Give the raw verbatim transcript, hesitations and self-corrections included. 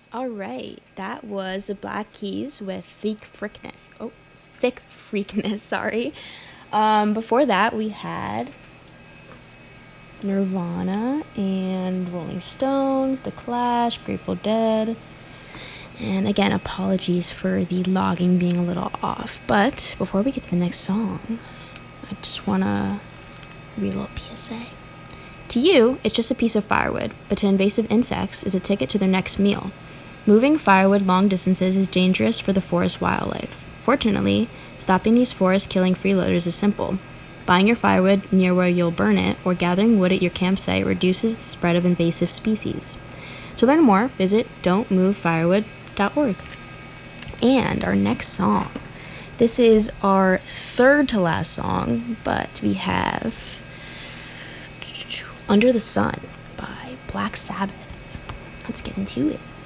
All right, that was the Black Keys with Thick Freakness. Oh, Thick Freakness, sorry. Um, before that, we had Nirvana and Rolling Stones, The Clash, Grateful Dead. And again, apologies for the logging being a little off. But before we get to the next song, I just want to read a little P S A. To you, it's just a piece of firewood, but to invasive insects is a ticket to their next meal. Moving firewood long distances is dangerous for the forest wildlife. Fortunately, stopping these forest-killing freeloaders is simple. Buying your firewood near where you'll burn it or gathering wood at your campsite reduces the spread of invasive species. To learn more, visit don't move firewood dot org. And our next song. This is our third to last song, but we have Under the Sun by Black Sabbath. Let's get into it.